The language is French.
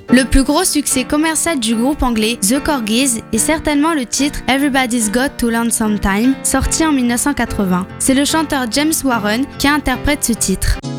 Le plus gros succès commercial du groupe anglais The Corgis est certainement le titre Everybody's Got to Learn Sometime, sorti en 1980. C'est le chanteur James Warren qui interprète ce titre.